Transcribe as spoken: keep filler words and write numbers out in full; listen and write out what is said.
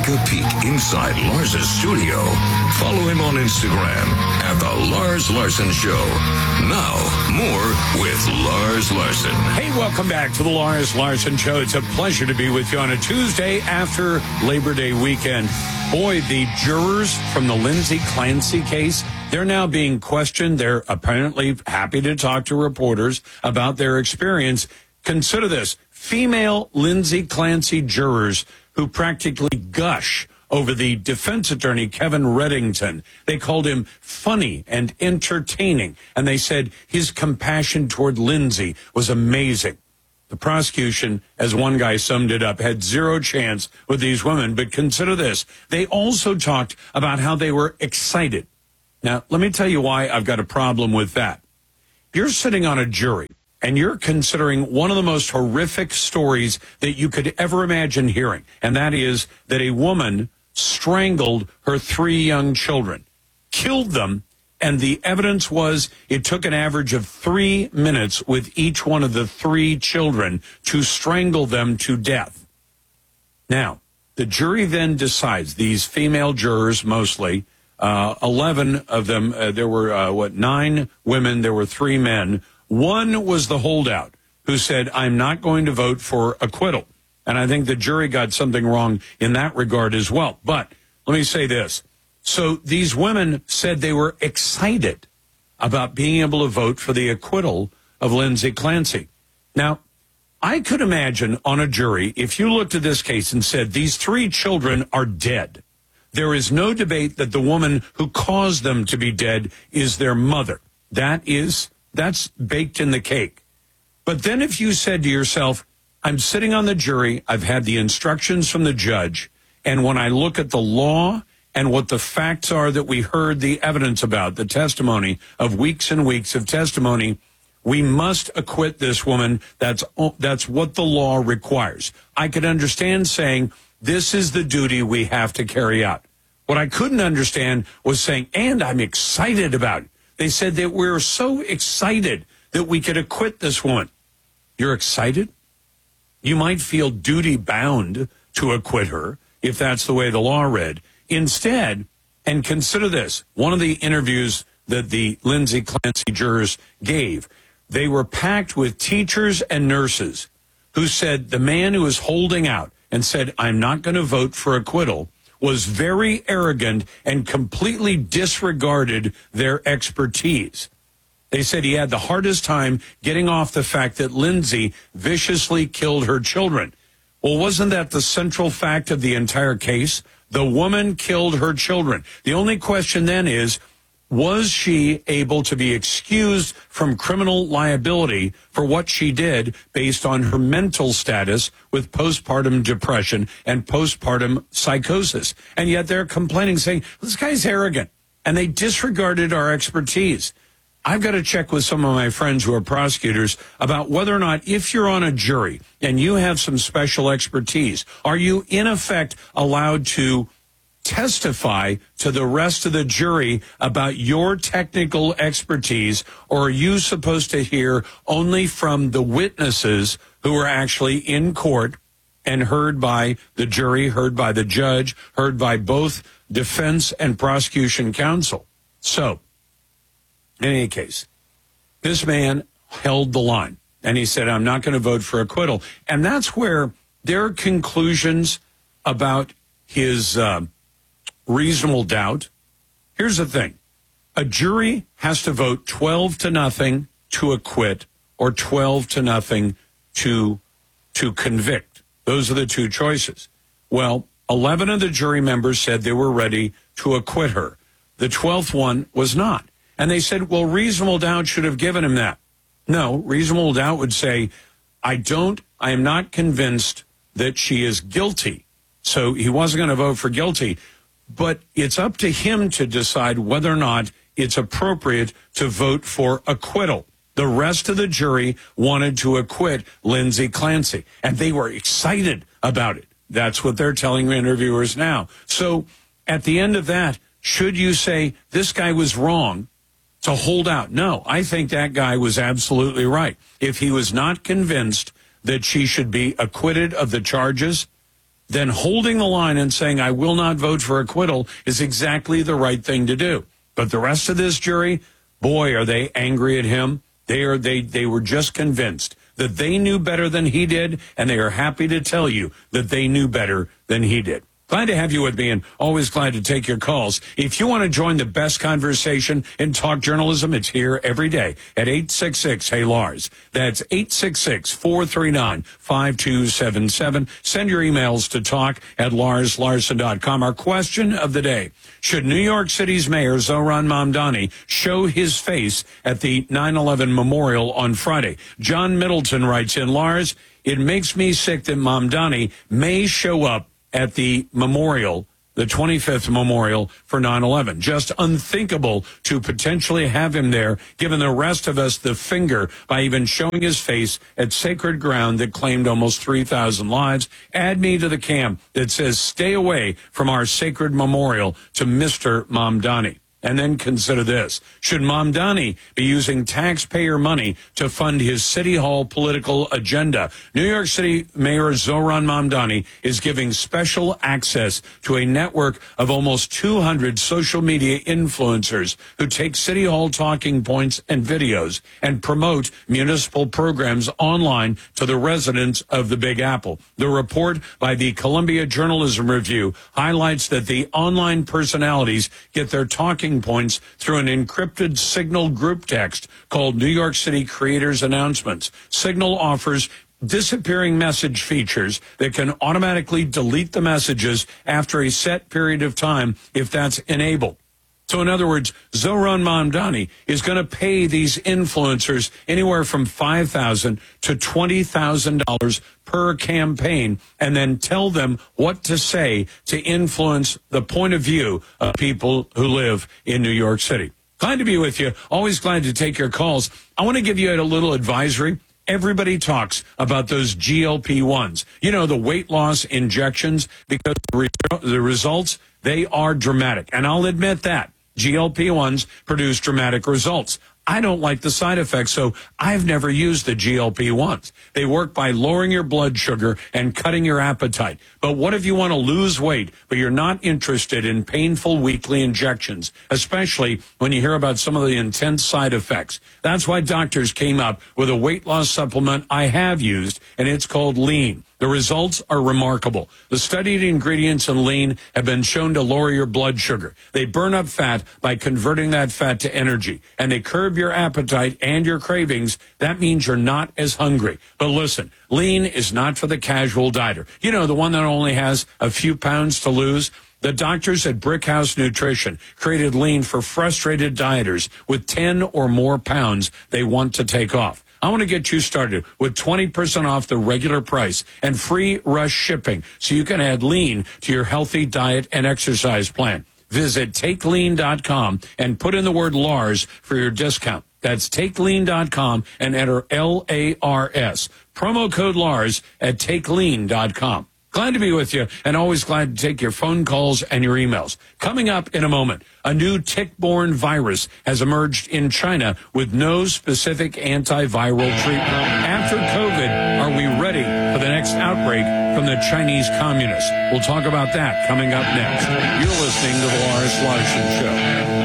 take a peek inside Lars's studio. Follow him on Instagram at The Lars Larson Show. Now, more with Lars Larson. Hey, welcome back to The Lars Larson Show. It's a pleasure to be with you on a Tuesday after Labor Day weekend. Boy, the jurors from the Lindsay Clancy case, they're now being questioned. They're apparently happy to talk to reporters about their experience. Consider this. Female Lindsay Clancy jurors who practically gush over the defense attorney, Kevin Reddington. They called him funny and entertaining, and they said his compassion toward Lindsay was amazing. The prosecution, as one guy summed it up, had zero chance with these women. But consider this. They also talked about how they were excited. Now, let me tell you why I've got a problem with that. You're sitting on a jury, and you're considering one of the most horrific stories that you could ever imagine hearing, and that is that a woman strangled her three young children, killed them, and the evidence was it took an average of three minutes with each one of the three children to strangle them to death. Now, the jury then decides, these female jurors mostly, uh, eleven of them, uh, there were, uh, what, nine women, there were three men. One was the holdout who said, I'm not going to vote for acquittal. And I think the jury got something wrong in that regard as well. But let me say this. So these women said they were excited about being able to vote for the acquittal of Lindsay Clancy. Now, I could imagine on a jury, if you looked at this case and said, these three children are dead. There is no debate that the woman who caused them to be dead is their mother. That is, that's baked in the cake. But then if you said to yourself, I'm sitting on the jury, I've had the instructions from the judge, and when I look at the law and what the facts are that we heard the evidence about, the testimony of weeks and weeks of testimony, we must acquit this woman. That's, that's what the law requires. I could understand saying, this is the duty we have to carry out. What I couldn't understand was saying, and I'm excited about it. They said that we're so excited that we could acquit this woman. You're excited? You might feel duty-bound to acquit her if that's the way the law read. Instead, and consider this, one of the interviews that the Lindsay Clancy jurors gave, they were packed with teachers and nurses who said the man who was holding out and said, I'm not going to vote for acquittal, was very arrogant and completely disregarded their expertise. They said he had the hardest time getting off the fact that Lindsay viciously killed her children. Well, wasn't that the central fact of the entire case? The woman killed her children. The only question then is, was she able to be excused from criminal liability for what she did based on her mental status with postpartum depression and postpartum psychosis? And yet they're complaining, saying, this guy's arrogant, and they disregarded our expertise. I've got to check with some of my friends who are prosecutors about whether or not, if you're on a jury and you have some special expertise, are you in effect allowed to testify to the rest of the jury about your technical expertise, or are you supposed to hear only from the witnesses who are actually in court and heard by the jury, heard by the judge, heard by both defense and prosecution counsel? So, in any case, this man held the line, and he said, I'm not going to vote for acquittal. And that's where their conclusions about his uh, reasonable doubt. Here's the thing. A jury has to vote twelve to nothing to acquit or twelve to nothing to, to convict. Those are the two choices. Well, eleven of the jury members said they were ready to acquit her. The twelfth one was not. And they said, well, reasonable doubt should have given him that. No, reasonable doubt would say, I don't, I am not convinced that she is guilty. So he wasn't going to vote for guilty. But it's up to him to decide whether or not it's appropriate to vote for acquittal. The rest of the jury wanted to acquit Lindsay Clancy, and they were excited about it. That's what they're telling interviewers now. So at the end of that, should you say this guy was wrong to hold out? No, I think that guy was absolutely right. If he was not convinced that she should be acquitted of the charges, then holding the line and saying, I will not vote for acquittal is exactly the right thing to do. But the rest of this jury, boy, are they angry at him. They are they they were just convinced that they knew better than he did, and they are happy to tell you that they knew better than he did. Glad to have you with me, and always glad to take your calls. If you want to join the best conversation in talk journalism, it's here every day at eight six six, hey Lars. That's eight six six, four three nine, five two seven seven. Send your emails to talk at lars larson dot com. Our question of the day: should New York City's mayor Zohran Mamdani show his face at the nine eleven memorial on Friday? John Middleton writes in, Lars, it makes me sick that Mamdani may show up at the memorial, the twenty-fifth memorial for nine eleven. Just unthinkable to potentially have him there, giving the rest of us the finger by even showing his face at sacred ground that claimed almost three thousand lives. Add me to the camp that says stay away from our sacred memorial to Mister Mamdani. And then consider this. Should Mamdani be using taxpayer money to fund his City Hall political agenda? New York City Mayor Zohran Mamdani is giving special access to a network of almost two hundred social media influencers who take City Hall talking points and videos and promote municipal programs online to the residents of the Big Apple. The report by the Columbia Journalism Review highlights that the online personalities get their talking points through an encrypted Signal group text called New York City Creators Announcements. Signal offers disappearing message features that can automatically delete the messages after a set period of time if that's enabled. So in other words, Zohran Mamdani is going to pay these influencers anywhere from five thousand dollars to twenty thousand dollars per campaign, and then tell them what to say to influence the point of view of people who live in New York City. Glad to be with you. Always glad to take your calls. I want to give you a little advisory. Everybody talks about those G L P ones, you know, the weight loss injections, because the, re- the results, they are dramatic. And I'll admit that. G L P ones produce dramatic results. I don't like the side effects, so I've never used the G L P ones. They work by lowering your blood sugar and cutting your appetite. But what if you want to lose weight, but you're not interested in painful weekly injections, especially when you hear about some of the intense side effects? That's why doctors came up with a weight loss supplement I have used, and it's called Lean. The results are remarkable. The studied ingredients in Lean have been shown to lower your blood sugar. They burn up fat by converting that fat to energy, and they curb your appetite and your cravings. That means you're not as hungry. But listen, Lean is not for the casual dieter. You know, the one that only has a few pounds to lose. The doctors at Brickhouse Nutrition created Lean for frustrated dieters with ten or more pounds they want to take off. I want to get you started with twenty percent off the regular price and free rush shipping so you can add Lean to your healthy diet and exercise plan. Visit take lean dot com and put in the word Lars for your discount. That's take lean dot com and enter L A R S. Promo code Lars at take lean dot com. Glad to be with you, and always glad to take your phone calls and your emails. Coming up in a moment, a new tick-borne virus has emerged in China with no specific antiviral treatment. After COVID, are we ready for the next outbreak from the Chinese communists? We'll talk about that coming up next. You're listening to the Lars Larson Show.